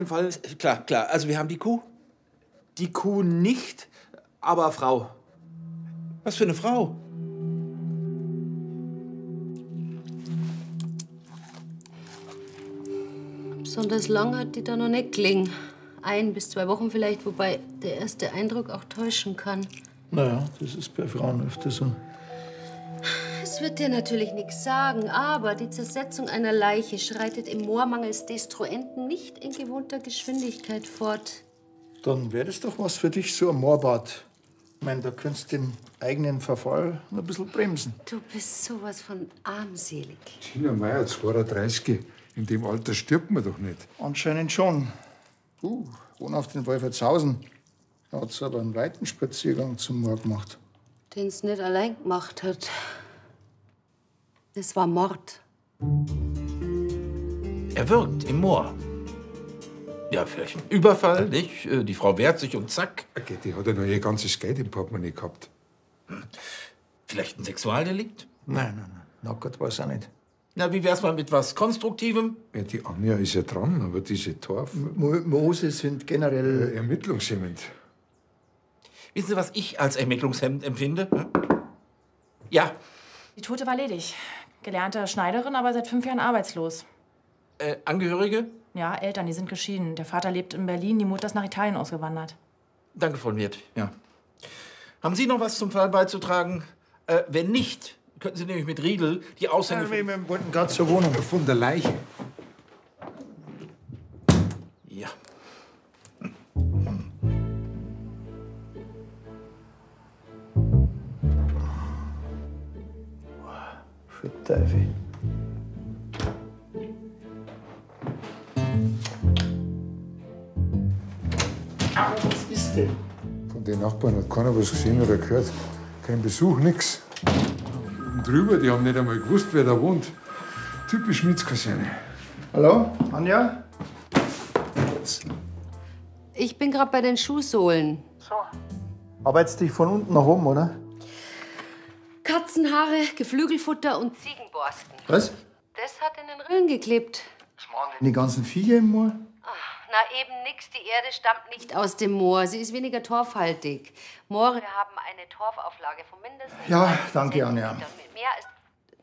Fall. Klar, klar. Also wir haben die Kuh. Die Kuh nicht, aber Frau. Was für eine Frau? Besonders lang hat die da noch nicht gelegen. 1 bis 2 Wochen vielleicht, wobei der erste Eindruck auch täuschen kann. Naja, das ist bei Frauen öfter so. Es wird dir natürlich nichts sagen, aber die Zersetzung einer Leiche schreitet im Moor mangels Destruenten nicht in gewohnter Geschwindigkeit fort. Dann wäre das doch was für dich, so ein Moorbad. Ich meine, da könntest du den eigenen Verfall noch ein bisschen bremsen. Du bist sowas von armselig. Tina Meier, 32. In dem Alter stirbt man doch nicht. Anscheinend schon. Wohn auf den Wolfertshausen. Da hat sie aber einen weiten Spaziergang zum Moor gemacht. Den es nicht allein gemacht hat. Das war Mord. Er wirkt im Moor. Ja, vielleicht ein Überfall, nicht? Die Frau wehrt sich und zack. Okay, die hat ja noch ihr ganzes Geld im Portemonnaie gehabt. Vielleicht ein Sexualdelikt? Nein. Nackert war es auch nicht. Na, wie wär's mal mit was Konstruktivem? Ja, die Anja ist ja dran, aber diese Torf... Moose sind generell... ermittlungshemmend. Wissen Sie, was ich als ermittlungshemmend empfinde? Ja. Die Tote war ledig. Gelernte Schneiderin, aber seit 5 Jahren arbeitslos. Angehörige? Ja, Eltern, die sind geschieden. Der Vater lebt in Berlin, die Mutter ist nach Italien ausgewandert. Danke, Frau Wirth, ja. Haben Sie noch was zum Fall beizutragen? Wenn nicht, könnten Sie nämlich mit Riedel die Aushänge... Wir wollten gerade zur Wohnung. Von der Leiche. Ja. Für Teufel. Was ist denn? Von den Nachbarn hat keiner was gesehen oder gehört. Kein Besuch, nix. Und drüber, die haben nicht einmal gewusst, wer da wohnt. Typisch Mietskaserne. Hallo, Anja? Ich bin gerade bei den Schuhsohlen. So. Arbeitest dich von unten nach oben, oder? Katzenhaare, Geflügelfutter und Ziegenborsten. Was? Das hat in den Rillen geklebt. Was machen denn die ganzen Viecher im Moor? Na eben nix, die Erde stammt nicht aus dem Moor. Sie ist weniger torfhaltig. Moore haben eine Torfauflage von mindestens... Ja, danke, Anja. Mit mehr als...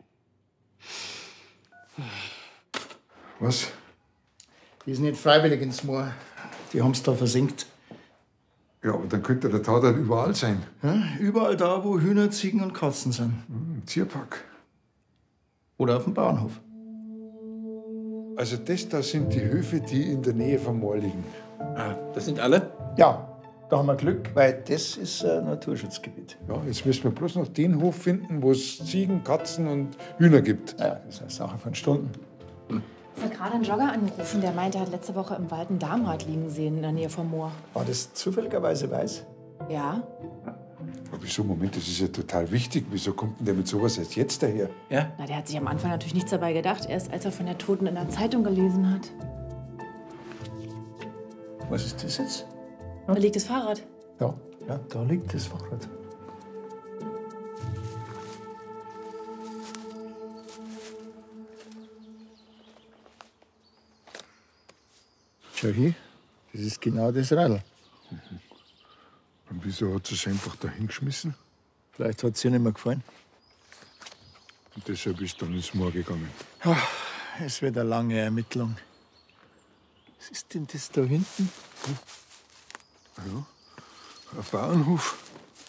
Was? Die sind nicht freiwillig ins Moor. Die haben's da versenkt. Ja, aber dann könnte der Tatort überall sein. Ja, überall da, wo Hühner, Ziegen und Katzen sind. Im Tierpark. Oder auf dem Bauernhof. Also das da sind die Höfe, die in der Nähe vom Moor liegen. Ah, das sind alle? Ja, da haben wir Glück, weil das ist ein Naturschutzgebiet. Ja, jetzt müssen wir bloß noch den Hof finden, wo es Ziegen, Katzen und Hühner gibt. Ja, das ist eine Sache von Stunden. Ich habe gerade einen Jogger angerufen, der meinte, er hat letzte Woche im Wald ein Darmrad liegen sehen in der Nähe vom Moor. War das zufälligerweise weiß? Ja? Aber wieso, Moment, das ist ja total wichtig. Wieso kommt denn der mit sowas erst jetzt daher? Ja? Na, der hat sich am Anfang natürlich nichts dabei gedacht, erst als er von der Toten in der Zeitung gelesen hat. Was ist das jetzt? Da liegt das Fahrrad. Ja, da liegt das Fahrrad. Schau hier, das ist genau das Radl. Und wieso hat sie es einfach da hingeschmissen? Vielleicht hat es ihr nicht mehr gefallen. Und deshalb ist dann ins Moor gegangen. Es wird eine lange Ermittlung. Was ist denn das da hinten? Ja, ein Bauernhof.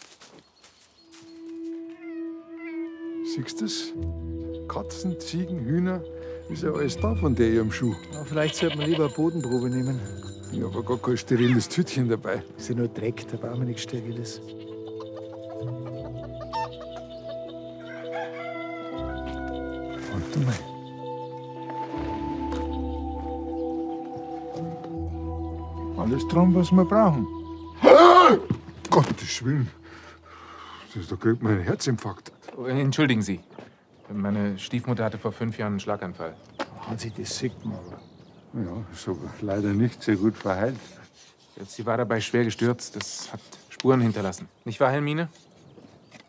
Siehst du das? Katzen, Ziegen, Hühner, ist ja alles da von der ihrem Schuh. Ja, vielleicht sollte man lieber eine Bodenprobe nehmen. Ich habe gar kein steriles Tütchen dabei. Ist ja nur Dreck, da brauchen wir nichts Steriles. Warte mal. Alles dran, was wir brauchen. Gottes Willen. Da kriegt man einen Herzinfarkt. Entschuldigen Sie. Meine Stiefmutter hatte vor 5 Jahren einen Schlaganfall. Hansi, das sieht man aber. Ja, ist aber leider nicht sehr gut verheilt. Sie war dabei schwer gestürzt. Das hat Spuren hinterlassen. Nicht wahr, Hermine?